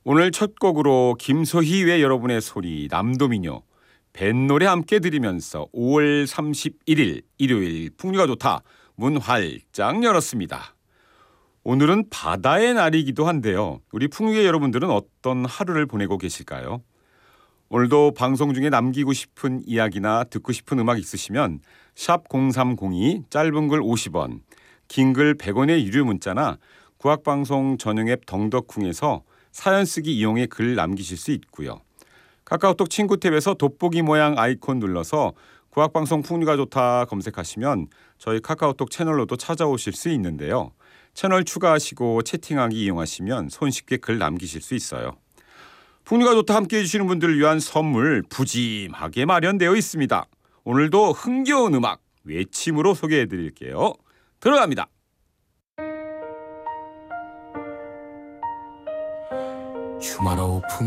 오늘 첫 곡으로 김소희의 여러분의 소리 남도민요 뱃노래 함께 들으면서 5월 31일 일요일 풍류가 좋다 문 활짝 열었습니다. 오늘은 바다의 날이기도 한데요. 우리 풍류의 여러분들은 어떤 하루를 보내고 계실까요? 오늘도 방송 중에 남기고 싶은 이야기나 듣고 싶은 음악 있으시면 샵 0302 짧은 글 50원, 긴 글 100원의 유료 문자나 구학방송 전용 앱 덩덕쿵에서 사연 쓰기 이용해 글 남기실 수 있고요. 카카오톡 친구 탭에서 돋보기 모양 아이콘 눌러서 구학방송 풍류가 좋다 검색하시면 저희 카카오톡 채널로도 찾아오실 수 있는데요. 채널 추가하시고 채팅하기 이용하시면 손쉽게 글 남기실 수 있어요. 풍류가 좋다 함께해 주시는 분들을 위한 선물 푸짐하게 마련되어 있습니다. 오늘도 흥겨운 음악 외침으로 소개해 드릴게요. 들어갑니다. 주말 오후